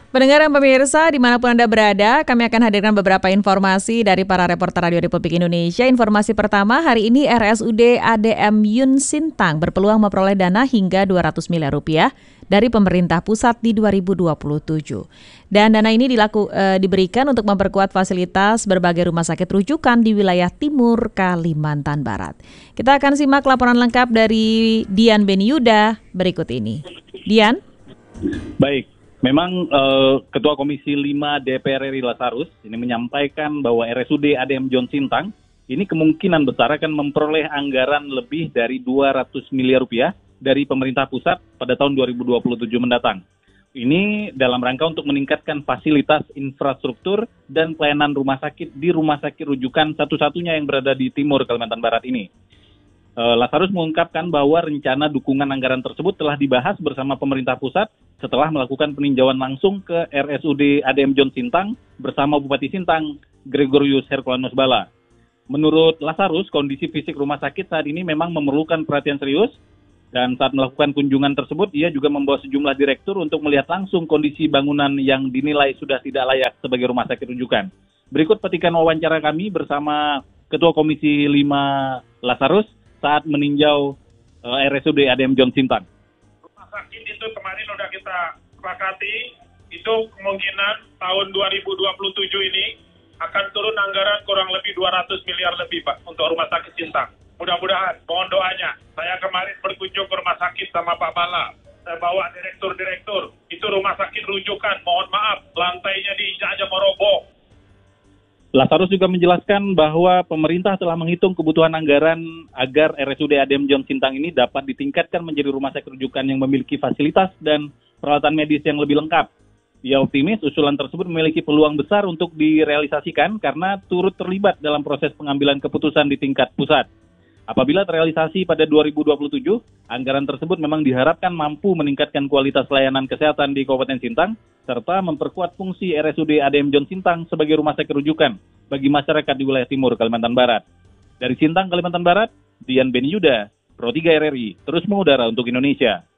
Pendengar dan pemirsa, dimanapun Anda berada, kami akan hadirkan beberapa informasi dari para reporter Radio Republik Indonesia. Informasi pertama, hari ini RSUD ADM Yun Sintang berpeluang memperoleh dana hingga 200 miliar rupiah dari pemerintah pusat di 2027. Dan dana ini diberikan untuk memperkuat fasilitas berbagai rumah sakit rujukan di wilayah timur Kalimantan Barat. Kita akan simak laporan lengkap dari Dian Beniuda berikut ini. Dian? Baik. Memang Ketua Komisi 5 DPR RI Lazarus ini menyampaikan bahwa RSUD ADM John Sintang ini kemungkinan besar akan memperoleh anggaran lebih dari 200 miliar rupiah dari pemerintah pusat pada tahun 2027 mendatang. Ini dalam rangka untuk meningkatkan fasilitas infrastruktur dan pelayanan rumah sakit di rumah sakit rujukan satu-satunya yang berada di timur Kalimantan Barat ini. Lazarus mengungkapkan bahwa rencana dukungan anggaran tersebut telah dibahas bersama pemerintah pusat setelah melakukan peninjauan langsung ke RSUD ADM John Sintang bersama Bupati Sintang, Gregorius Herculanus Bala. Menurut Lazarus, kondisi fisik rumah sakit saat ini memang memerlukan perhatian serius, dan saat melakukan kunjungan tersebut, ia juga membawa sejumlah direktur untuk melihat langsung kondisi bangunan yang dinilai sudah tidak layak sebagai rumah sakit rujukan. Berikut petikan wawancara kami bersama Ketua Komisi 5 Lazarus saat meninjau RSUD ADM John Sintang. Rumah sakit itu kemarin sudah kita sepakati, itu kemungkinan tahun 2027 ini akan turun anggaran kurang lebih 200 miliar lebih, Pak, untuk rumah sakit Sintang. Mudah-mudahan, mohon doanya. Saya kemarin berkunjung ke rumah sakit sama Pak Bala. Saya bawa direktur-direktur. Itu rumah sakit rujukan, mohon maaf, lantainya diinjak aja mau roboh. Lazarus juga menjelaskan bahwa pemerintah telah menghitung kebutuhan anggaran agar RSUD ADM John Sintang ini dapat ditingkatkan menjadi rumah sakit rujukan yang memiliki fasilitas dan peralatan medis yang lebih lengkap. Ia optimis usulan tersebut memiliki peluang besar untuk direalisasikan karena turut terlibat dalam proses pengambilan keputusan di tingkat pusat. Apabila terrealisasi pada 2027, anggaran tersebut memang diharapkan mampu meningkatkan kualitas layanan kesehatan di Kabupaten Sintang, serta memperkuat fungsi RSUD ADM John Sintang sebagai rumah sakit rujukan bagi masyarakat di wilayah timur Kalimantan Barat. Dari Sintang, Kalimantan Barat, Dian Beniuda, Pro 3 RRI, terus mengudara untuk Indonesia.